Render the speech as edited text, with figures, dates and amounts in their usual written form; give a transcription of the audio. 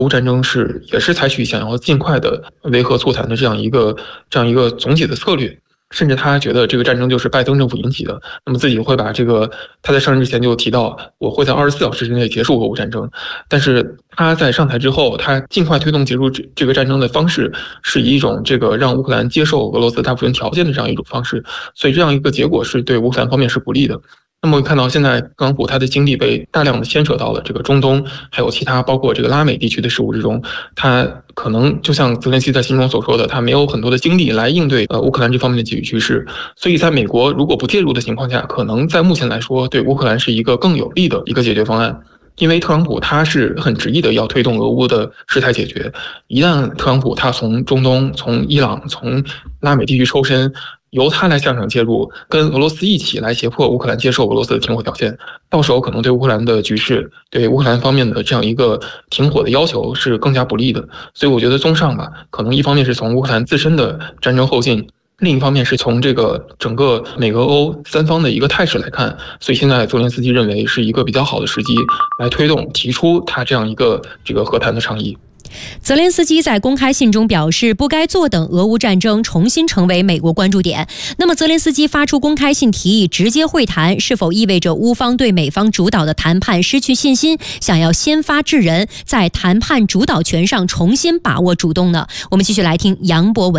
乌战争也是采取想要尽快的维和促谈的这样一个总体的策略。甚至他觉得这个战争就是拜登政府引起的，那么自己会把他在上任之前就提到，我会在24小时之内结束俄乌战争。但是他在上台之后，他尽快推动结束这个战争的方式，是以一种让乌克兰接受俄罗斯大部分条件的这样一种方式，所以这样一个结果是对乌克兰方面是不利的。那么看到现在特朗普他的精力被大量的牵扯到了中东，还有其他包括拉美地区的事务之中，他可能就像泽连斯基在信中所说的，他没有很多的精力来应对乌克兰这方面的局势。所以在美国如果不介入的情况下，可能在目前来说对乌克兰是一个更有利的一个解决方案。因为特朗普他是很执意的要推动俄乌的事态解决，一旦特朗普他从中东、从伊朗、从拉美地区抽身，由他来下场介入，跟俄罗斯一起来胁迫乌克兰接受俄罗斯的停火条件，到时候可能对乌克兰的局势、对乌克兰方面的这样一个停火的要求是更加不利的。所以我觉得综上吧，可能一方面是从乌克兰自身的战争后劲，另一方面是从整个美俄欧三方的一个态势来看，所以现在泽连斯基认为是一个比较好的时机来提出他这样一个和谈的倡议。 泽连斯基在公开信中表示，不该坐等俄乌战争重新成为美国关注点。那么泽连斯基发出公开信提议直接会谈，是否意味着乌方对美方主导的谈判失去信心，想要先发制人，在谈判主导权上重新把握主动呢？我们继续来听杨博文